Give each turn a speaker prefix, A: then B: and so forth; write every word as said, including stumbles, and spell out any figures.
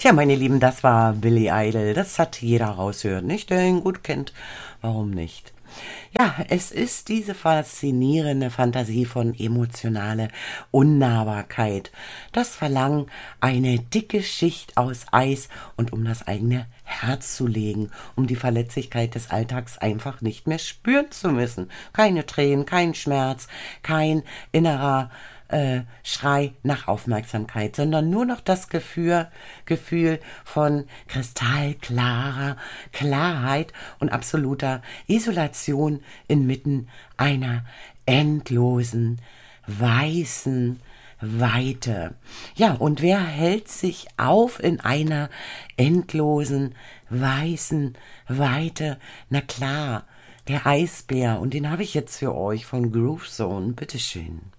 A: Tja, meine Lieben, das war Billy Idol. Das hat jeder raushören, nicht? Der ihn gut kennt. Warum nicht? Ja, es ist diese faszinierende Fantasie von emotionale Unnahbarkeit. Das Verlangen, eine dicke Schicht aus Eis und um das eigene Herz zu legen, um die Verletzlichkeit des Alltags einfach nicht mehr spüren zu müssen. Keine Tränen, kein Schmerz, kein innerer äh, Schrei nach Aufmerksamkeit, sondern nur noch das Gefühl, Gefühl von kristallklarer Klarheit und absoluter Isolation inmitten einer endlosen, weißen Weite. Ja, und wer hält sich auf in einer endlosen, weißen Weite? Na klar, der Eisbär. Und den habe ich jetzt für euch von Groove Zone. Bitteschön.